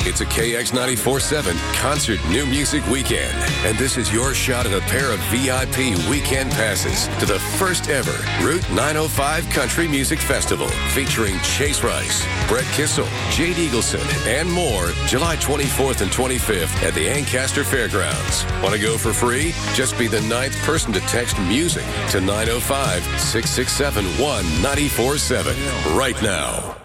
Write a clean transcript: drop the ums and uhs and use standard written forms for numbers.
It's a KX94.7 Concert New Music Weekend, and this is your shot at a pair of VIP weekend passes to the first ever Route 905 Country Music Festival, featuring Chase Rice, Brett Kissel, Jade Eagleson, and more, July 24th and 25th at the Ancaster Fairgrounds. Want to go for free? Just be the 9th person to text music to 905-667-1947 right now.